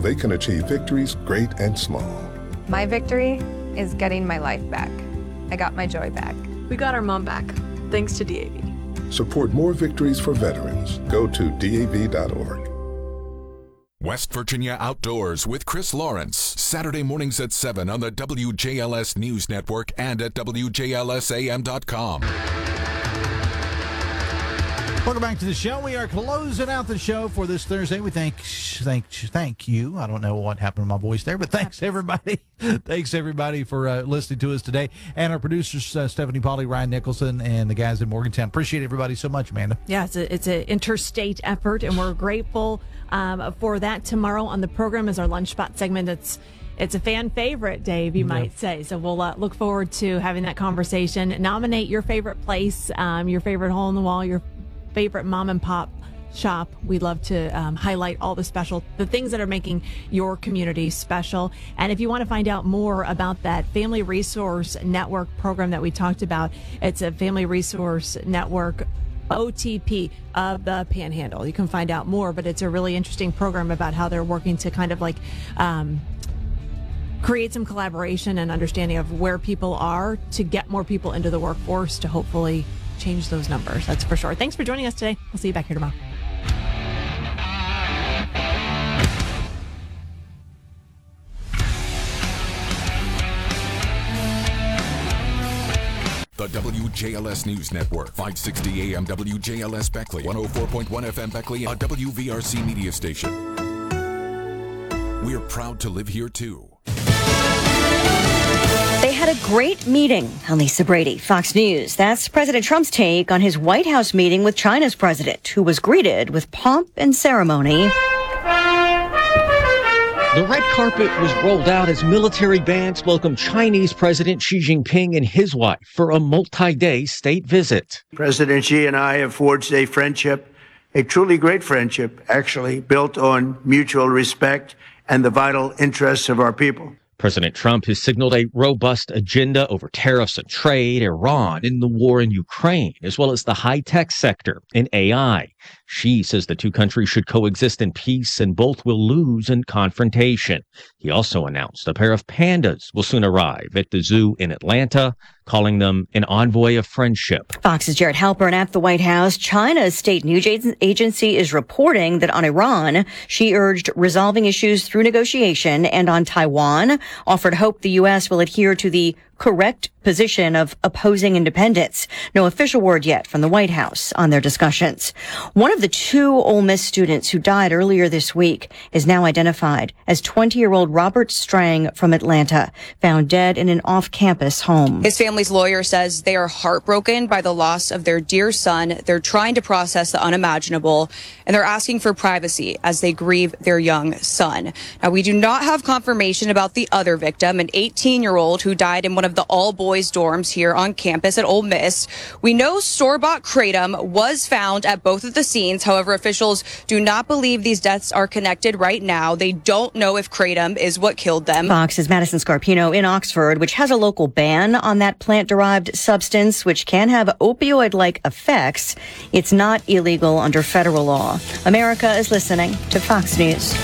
they can achieve victories great and small. My victory is getting my life back. I got my joy back. We got our mom back, thanks to DAV. Support more victories for veterans. Go to DAV.org. West Virginia Outdoors with Chris Lawrence, Saturday mornings at 7 on the WJLS News Network and at WJLSAM.com. Welcome back to the show. We are closing out the show for this Thursday. We thank you. I don't know what happened to my voice there, but thanks everybody. Thanks everybody for listening to us today, and our producers Stephanie Pauly, Ryan Nicholson, and the guys in Morgantown. Appreciate everybody so much, Amanda. Yeah, it's an interstate effort, and we're grateful for that. Tomorrow on the program is our Lunch Spot segment. It's a fan favorite, Dave, you might say. So we'll look forward to having that conversation. Nominate your favorite place, your favorite hole in the wall, your favorite mom and pop shop. We'd love to highlight all the things that are making your community special. And if you want to find out more about that Family Resource Network program that we talked about, it's a Family Resource Network OTP of the Panhandle. You can find out more, but it's a really interesting program about how they're working to kind of like create some collaboration and understanding of where people are to get more people into the workforce to hopefully change those numbers. That's for sure. Thanks for joining us today. We'll see you back here tomorrow. The WJLS News Network, 560 AM WJLS Beckley, 104.1 FM Beckley, a WVRC media station. We're proud to live here, too. They had a great meeting. Lisa Brady, Fox News. That's President Trump's take on his White House meeting with China's president, who was greeted with pomp and ceremony. The red carpet was rolled out as military bands welcomed Chinese President Xi Jinping and his wife for a multi-day state visit. President Xi and I have forged a friendship, a truly great friendship, actually, built on mutual respect and the vital interests of our people. President Trump has signaled a robust agenda over tariffs and trade, Iran, and the war in Ukraine, as well as the high-tech sector and AI. Xi says the two countries should coexist in peace and both will lose in confrontation. He also announced a pair of pandas will soon arrive at the zoo in Atlanta, calling them an envoy of friendship. Fox's Jared Halpern at the White House. China's state news agency is reporting that on Iran, Xi urged resolving issues through negotiation, and on Taiwan, offered hope the U.S. will adhere to the correct position of opposing independence. No official word yet from the White House on their discussions. One of the two Ole Miss students who died earlier this week is now identified as 20-year-old Robert Strang from Atlanta, found dead in an off-campus home. His family's lawyer says they are heartbroken by the loss of their dear son. They're trying to process the unimaginable, and they're asking for privacy as they grieve their young son. Now, we do not have confirmation about the other victim, an 18-year-old who died in one of the all-boys dorms here on campus at Ole Miss. We know store-bought kratom was found at both of the scenes. However, officials do not believe these deaths are connected right now. They don't know if kratom is what killed them. Fox's Madison Scarpino in Oxford, which has a local ban on that plant-derived substance, which can have opioid-like effects. It's not illegal under federal law. America is listening to Fox News.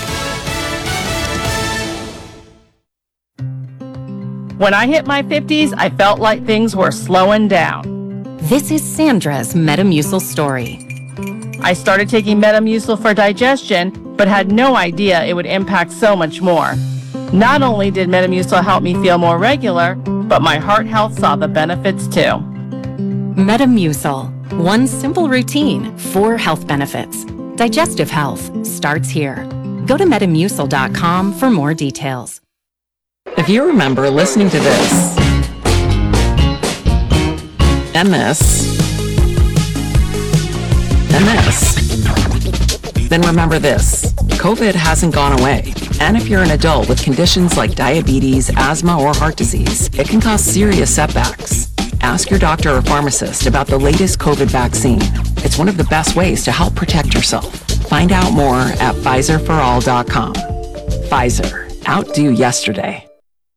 When I hit my 50s, I felt like things were slowing down. This is Sandra's Metamucil story. I started taking Metamucil for digestion, but had no idea it would impact so much more. Not only did Metamucil help me feel more regular, but my heart health saw the benefits too. Metamucil. One simple routine, 4 health benefits. Digestive health starts here. Go to Metamucil.com for more details. If you remember listening to this, MS, then remember this. COVID hasn't gone away. And if you're an adult with conditions like diabetes, asthma, or heart disease, it can cause serious setbacks. Ask your doctor or pharmacist about the latest COVID vaccine. It's one of the best ways to help protect yourself. Find out more at PfizerForAll.com. Pfizer. Outdo yesterday.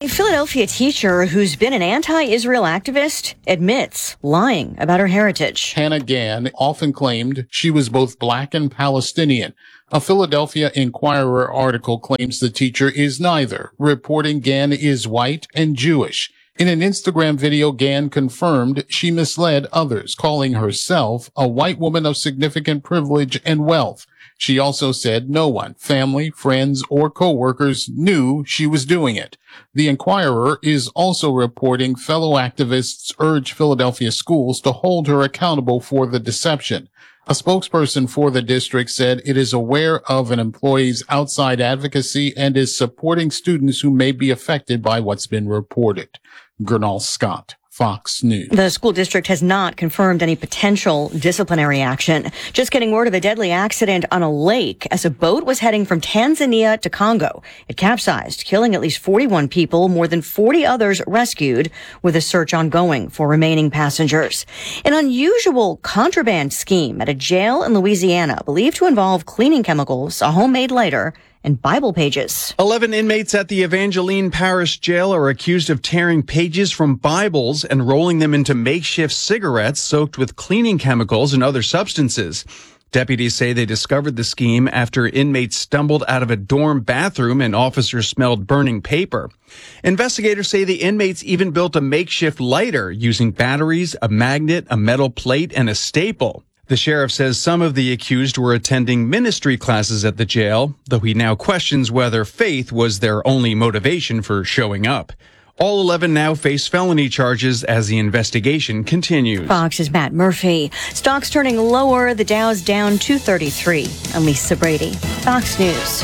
A Philadelphia teacher who's been an anti-Israel activist admits lying about her heritage. Hannah Gann often claimed she was both black and Palestinian. A Philadelphia Inquirer article claims the teacher is neither, reporting Gann is white and Jewish. In an Instagram video, Gann confirmed she misled others, calling herself a white woman of significant privilege and wealth. She also said no one, family, friends, or co-workers knew she was doing it. The Inquirer is also reporting fellow activists urge Philadelphia schools to hold her accountable for the deception. A spokesperson for the district said it is aware of an employee's outside advocacy and is supporting students who may be affected by what's been reported. Gernal Scott, Fox News. The school district has not confirmed any potential disciplinary action. Just getting word of a deadly accident on a lake as a boat was heading from Tanzania to Congo. It capsized, killing at least 41 people, more than 40 others rescued, with a search ongoing for remaining passengers. An unusual contraband scheme at a jail in Louisiana, believed to involve cleaning chemicals, a homemade lighter, and Bible pages. 11 inmates at the Evangeline Parish Jail are accused of tearing pages from Bibles and rolling them into makeshift cigarettes soaked with cleaning chemicals and other substances. Deputies say they discovered the scheme after inmates stumbled out of a dorm bathroom and officers smelled burning paper. Investigators say the inmates even built a makeshift lighter using batteries, a magnet, a metal plate, and a staple. The sheriff says some of the accused were attending ministry classes at the jail, though he now questions whether faith was their only motivation for showing up. All 11 now face felony charges as the investigation continues. Fox's Matt Murphy. Stocks turning lower. The Dow's down 233. I'm Lisa Brady. Fox News.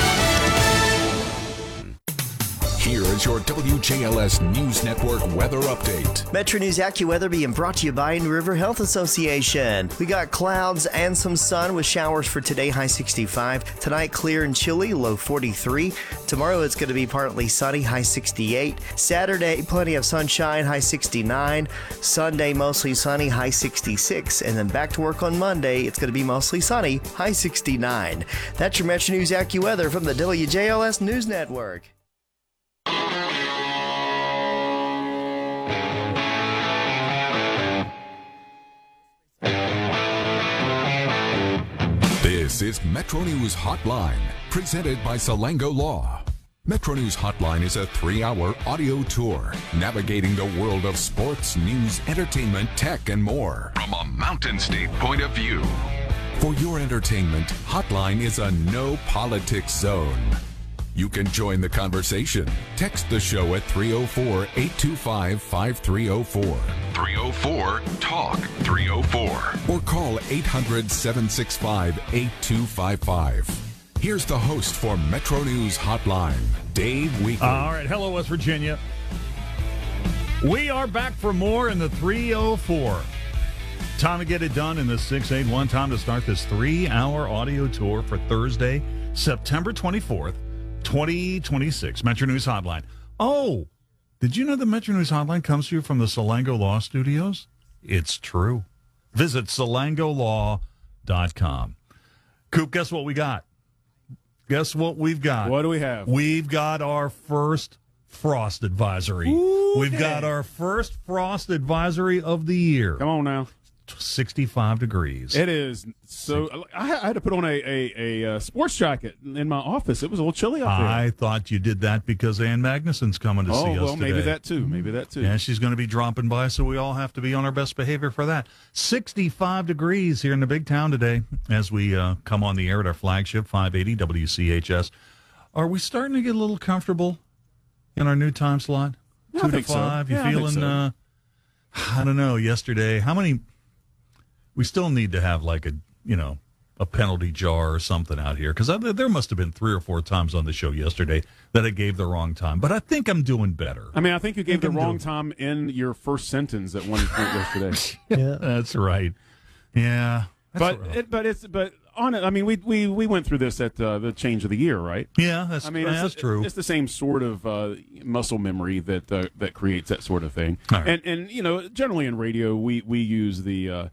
Here is your WJLS News Network weather update. Metro News AccuWeather being brought to you by New River Health Association. We got clouds and some sun with showers for today, high 65. Tonight, clear and chilly, low 43. Tomorrow, it's going to be partly sunny, high 68. Saturday, plenty of sunshine, high 69. Sunday, mostly sunny, high 66. And then back to work on Monday, it's going to be mostly sunny, high 69. That's your Metro News AccuWeather from the WJLS News Network. This is Metro News Hotline, presented by Salango Law. Metro News Hotline is a 3-hour audio tour navigating the world of sports, news, entertainment, tech, and more from a Mountain State point of view. For your entertainment, Hotline is a no politics zone. You can join the conversation. Text the show at 304-825-5304. 304-TALK-304. Or call 800-765-8255. Here's the host for Metro News Hotline, Dave Weekley. All right. Hello, West Virginia. We are back for more in the 304. Time to get it done in the 681. Time to start this 3-hour audio tour for Thursday, September 24th. 2026, Metro News Hotline. Oh, did you know the Metro News Hotline comes to you from the Salango Law Studios? It's true. Visit salangolaw.com. Coop, guess what we got? Guess what we've got? What do we have? We've got our first frost advisory. Ooh, We've got our first frost advisory of the year. Come on now. 65 degrees. It is. So I had to put on a sports jacket in my office. It was a little chilly out there. I thought you did that because Ann Magnuson's coming to see us today. Oh, well, maybe that too. Maybe that too. Yeah, she's going to be dropping by, so we all have to be on our best behavior for that. 65 degrees here in the big town today as we come on the air at our flagship, 580 WCHS. Are we starting to get a little comfortable in our new time slot? Yeah, 2 I to think 5? So. You yeah, feeling, I don't know, yesterday, how many... We still need to have like a penalty jar or something out here because there must have been 3 or 4 times on the show yesterday that I gave the wrong time. But I think I'm doing better. I mean, I think you gave the wrong time in your first sentence at one point yesterday. Yeah, that's right. Yeah, but I mean, we went through this at the change of the year, right? Yeah, that's true. It's the same sort of muscle memory that creates that sort of thing. Right. And generally in radio, we use the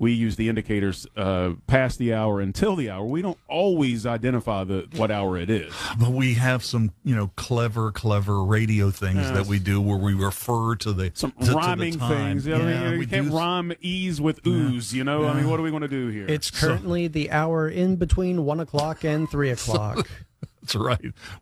we use the indicators past the hour until the hour. We don't always identify what hour it is. But we have some, clever radio things that we do where we refer to the rhyming things. You can't rhyme ease with ooze. I mean, what are we going to do here? It's currently the hour in between 1 o'clock and 3 o'clock. That's right.